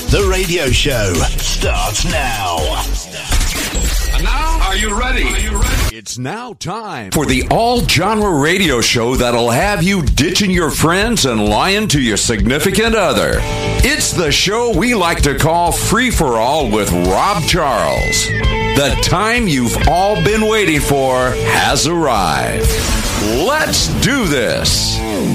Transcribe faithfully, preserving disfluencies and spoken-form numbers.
The radio show starts now. And now, are you ready? Are you ready? It's now time for the all-genre radio show that'll have you ditching your friends and lying to your significant other. It's the show we like to call Free for All with Rob Charles. The time you've all been waiting for has arrived. Let's do this.